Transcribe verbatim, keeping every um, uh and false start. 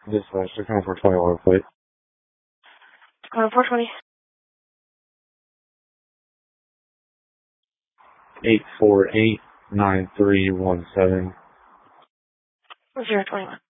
Dispatch, they're coming for twenty-one plate. Uh, four twenty. eight four eight, nine three one seven. zero twenty-one.